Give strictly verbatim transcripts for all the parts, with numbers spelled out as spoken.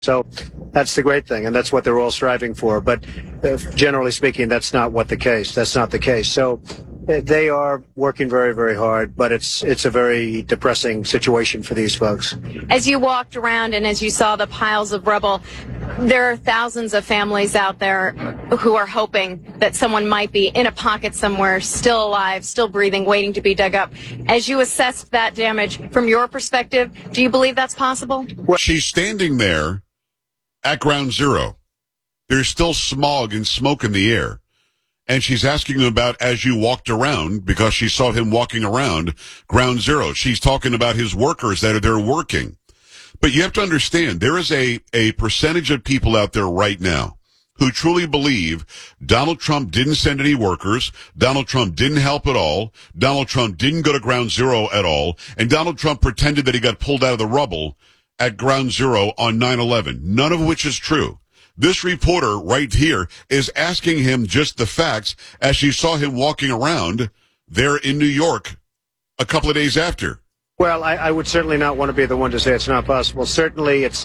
So that's the great thing, and that's what they're all striving for. But uh, generally speaking, that's not what the case. That's not the case. So uh, they are working very, very hard, but it's it's a very depressing situation for these folks. As you walked around and as you saw the piles of rubble, there are thousands of families out there who are hoping that someone might be in a pocket somewhere, still alive, still breathing, waiting to be dug up. As you assess that damage from your perspective, do you believe that's possible? Well, she's standing there at ground zero. There's still smog and smoke in the air. And she's asking him about as you walked around, because she saw him walking around ground zero. She's talking about his workers that are there working. But you have to understand, there is a, a percentage of people out there right now who truly believe Donald Trump didn't send any workers, Donald Trump didn't help at all, Donald Trump didn't go to ground zero at all, and Donald Trump pretended that he got pulled out of the rubble at ground zero on nine eleven, none of which is true. This reporter right here is asking him just the facts as she saw him walking around there in New York a couple of days after. Well, I, I would certainly not want to be the one to say it's not possible. Certainly it's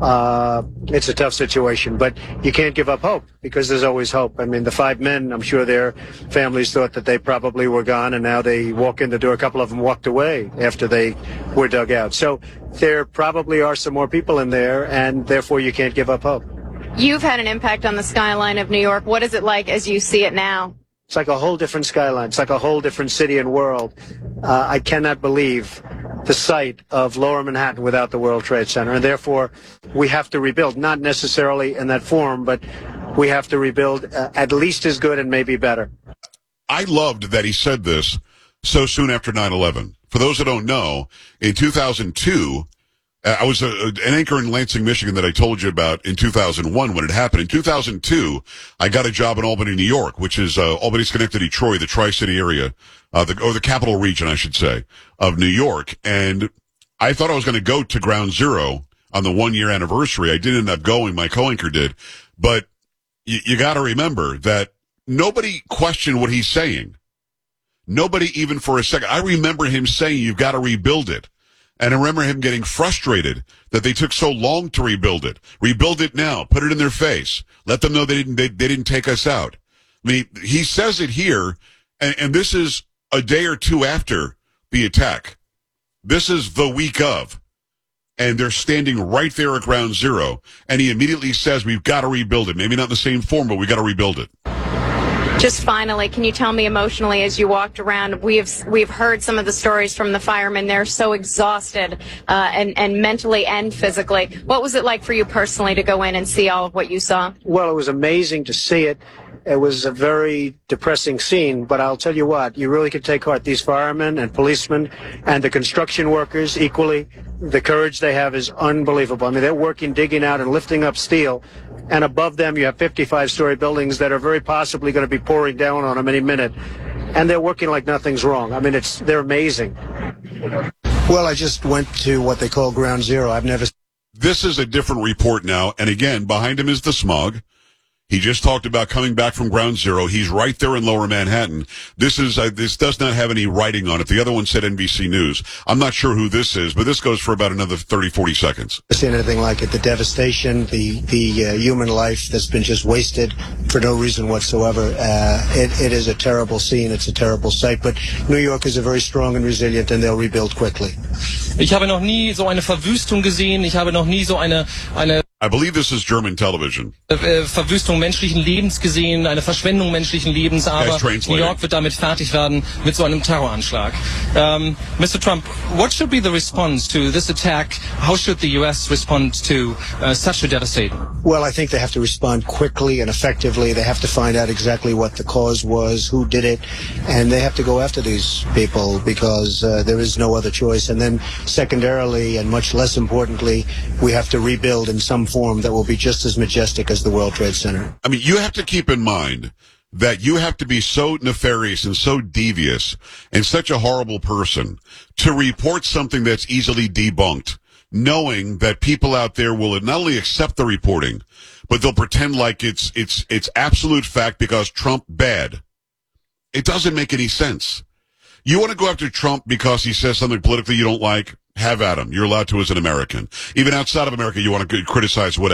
uh, it's a tough situation, but you can't give up hope because there's always hope. I mean, the five men, I'm sure their families thought that they probably were gone, and now they walk in the door. A couple of them walked away after they were dug out. So there probably are some more people in there, and therefore you can't give up hope. You've had an impact on the skyline of New York. What is it like as you see it now? It's like a whole different skyline. It's like a whole different city and world. Uh, I cannot believe the sight of Lower Manhattan without the World Trade Center. And therefore, we have to rebuild, not necessarily in that form, but we have to rebuild uh, at least as good and maybe better. I loved that he said this so soon after nine eleven. For those that don't know, in two thousand two, uh, I was a, an anchor in Lansing, Michigan that I told you about in two thousand one when it happened. In two thousand two, I got a job in Albany, New York, which is uh, Albany, Schenectady, Troy, the Tri-City area, uh, the, or the capital region, I should say, of New York. And I thought I was going to go to Ground Zero on the one-year anniversary. I did end up going. My co-anchor did. But y- you got to remember that nobody questioned what he's saying. Nobody even for a second. I remember him saying, you've got to rebuild it. And I remember him getting frustrated that they took so long to rebuild it. Rebuild it now. Put it in their face. Let them know they didn't, they, they didn't take us out. I mean, he says it here, and, and this is a day or two after the attack. This is the week of. And they're standing right there at ground zero. And he immediately says, we've got to rebuild it. Maybe not in the same form, but we got to rebuild it. Just finally, can you tell me emotionally as you walked around, we've we've heard some of the stories from the firemen. They're so exhausted uh, and, and mentally and physically. What was it like for you personally to go in and see all of what you saw? Well, it was amazing to see it. It was a very depressing scene, but I'll tell you what, you really could take heart. These firemen and policemen and the construction workers equally, the courage they have is unbelievable. I mean, they're working, digging out and lifting up steel, and above them you have fifty-five story buildings that are very possibly going to be pouring down on them any minute, and they're working like nothing's wrong. I mean, it's they're amazing. Well, I just went to what they call Ground Zero. I've never... This is a different report now, and again, behind him is the smog. He just talked about coming back from Ground Zero. He's right there in Lower Manhattan. This is uh, this does not have any writing on it. The other one said N B C News. I'm not sure who this is, but this goes for about another thirty, forty seconds. I've seen anything like it. The devastation, the the uh, human life that's been just wasted for no reason whatsoever. Uh, it, it is a terrible scene. It's a terrible sight. But New York is a very strong and resilient, and they'll rebuild quickly. Ich habe noch nie so eine Verwüstung gesehen. Ich habe noch nie so eine eine I believe this is German television. Verwüstung menschlichen Lebens gesehen, eine Verschwendung menschlichen Lebens, aber New York wird damit fertig werden mit so einem Terroranschlag. Um, Mister Trump, what should be the response to this attack? How should the U S respond to uh, such a devastating? Well, I think they have to respond quickly and effectively. They have to find out exactly what the cause was, who did it, and they have to go after these people because uh, there is no other choice. And then secondarily, and much less importantly, we have to rebuild in some form that will be just as majestic as the World Trade Center. I mean, you have to keep in mind that you have to be so nefarious and so devious and such a horrible person to report something that's easily debunked, knowing that people out there will not only accept the reporting, but they'll pretend like it's it's it's absolute fact because Trump bad. It doesn't make any sense. You want to go after Trump because he says something politically you don't like? Have at him. You're allowed to as an American. Even outside of America, you want to criticize whatever.